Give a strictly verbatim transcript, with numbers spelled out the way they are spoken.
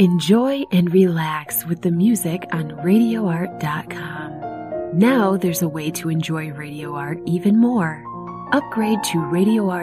Enjoy and relax with the music on radio art dot com. Now there's a way to enjoy Radio Art even more. Upgrade to Radio Art